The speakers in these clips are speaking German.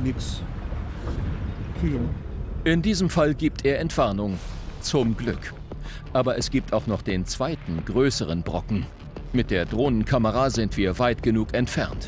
nichts kriegen. In diesem Fall gibt er Entwarnung. Zum Glück. Aber es gibt auch noch den zweiten, größeren Brocken. Mit der Drohnenkamera sind wir weit genug entfernt.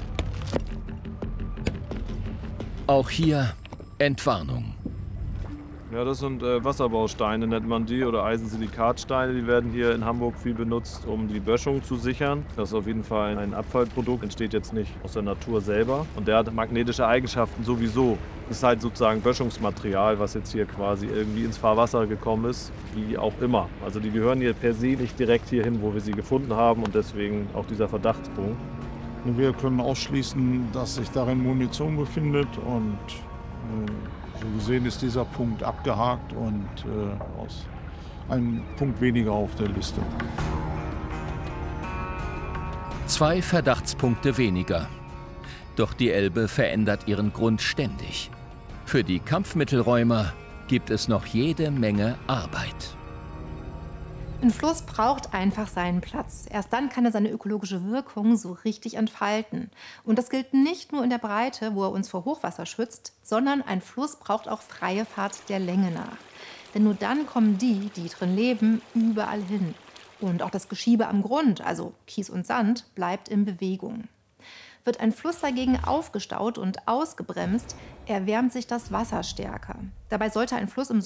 Auch hier Entwarnung. Ja, das sind Wasserbausteine, nennt man die, oder Eisensilikatsteine. Die werden hier in Hamburg viel benutzt, um die Böschung zu sichern. Das ist auf jeden Fall ein Abfallprodukt, entsteht jetzt nicht aus der Natur selber. Und der hat magnetische Eigenschaften sowieso. Das ist halt sozusagen Böschungsmaterial, was jetzt hier quasi irgendwie ins Fahrwasser gekommen ist, wie auch immer. Also die gehören hier per se nicht direkt hierhin, wo wir sie gefunden haben, und deswegen auch dieser Verdachtspunkt. Wir können ausschließen, dass sich darin Munition befindet, und so gesehen ist dieser Punkt abgehakt und ein Punkt weniger auf der Liste. 2 Verdachtspunkte weniger. Doch die Elbe verändert ihren Grund ständig. Für die Kampfmittelräumer gibt es noch jede Menge Arbeit. Ein Fluss braucht einfach seinen Platz. Erst dann kann er seine ökologische Wirkung so richtig entfalten. Und das gilt nicht nur in der Breite, wo er uns vor Hochwasser schützt, sondern ein Fluss braucht auch freie Fahrt der Länge nach. Denn nur dann kommen die, die drin leben, überall hin. Und auch das Geschiebe am Grund, also Kies und Sand, bleibt in Bewegung. Wird ein Fluss dagegen aufgestaut und ausgebremst, erwärmt sich das Wasser stärker. Dabei sollte ein Fluss im